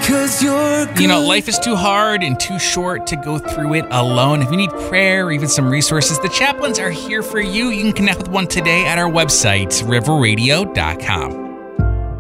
'cause you're good. You know, life is too hard and too short to go through it alone. If you need prayer or even some resources, the chaplains are here for you. You can connect with one today at our website, riverradio.com.